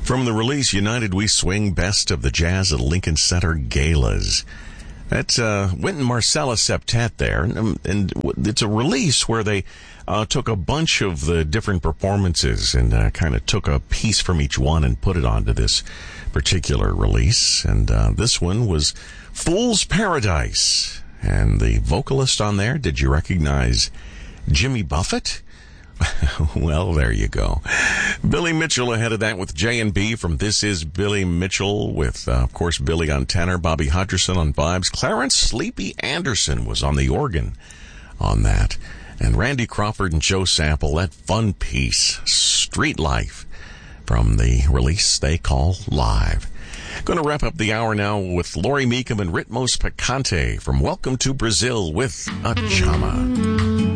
From the release, United We Swing, Best of the Jazz at Lincoln Center Galas. That's Wynton Marsalis Septet there, and it's a release where they took a bunch of the different performances and kind of took a piece from each one and put it onto this particular release. And this one was Fool's Paradise. And the vocalist on there, did you recognize Jimmy Buffett? Well, there you go. Billy Mitchell ahead of that with J&B from This Is Billy Mitchell with, of course, Billy on tenor, Bobby Hutcherson on vibes. Clarence Sleepy Anderson was on the organ on that. And Randy Crawford and Joe Sample, that fun piece, Street Life, from the release they call Live. Going to wrap up the hour now with Lori Meekum and Ritmos Picante from Welcome to Brazil with A Chama.